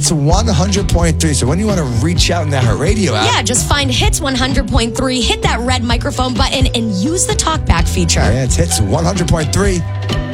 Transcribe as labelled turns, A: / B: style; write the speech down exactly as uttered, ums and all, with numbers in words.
A: Hits one hundred point three. So when you want to reach out in the Heart Radio app.
B: Yeah, just find Hits one hundred point three, hit that red microphone button, and use the talkback feature.
A: Yeah, it's Hits one hundred point three.